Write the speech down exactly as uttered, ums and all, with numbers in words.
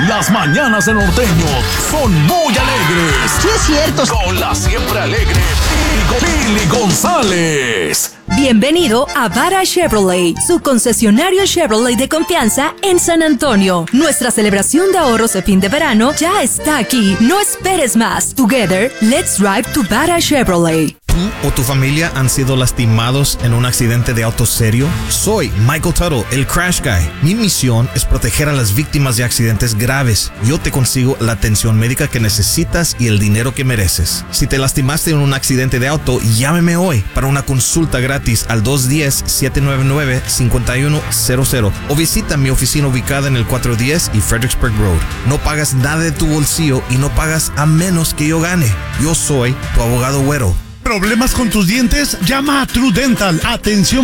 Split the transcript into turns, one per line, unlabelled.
Las mañanas de Norteño son muy alegres.
Sí, es cierto.
Con la siempre alegre Pili González.
Bienvenido a Vara Chevrolet, su concesionario Chevrolet de confianza en San Antonio. Nuestra celebración de ahorros de fin de verano ya está aquí. No esperes más. Together, let's drive to Vara Chevrolet.
¿Tú o tu familia han sido lastimados en un accidente de auto serio? Soy Michael Tuttle, el Crash Guy. Mi misión es proteger a las víctimas de accidentes graves. Yo te consigo la atención médica que necesitas y el dinero que mereces. Si te lastimaste en un accidente de auto, llámeme hoy para una consulta gratis al dos uno cero, siete nueve nueve, cinco uno cero cero o visita mi oficina ubicada en el cuatrocientos diez y Fredericksburg Road. No pagas nada de tu bolsillo y no pagas a menos que yo gane. Yo soy tu abogado güero.
¿Problemas con tus dientes? Llama a True Dental. Atención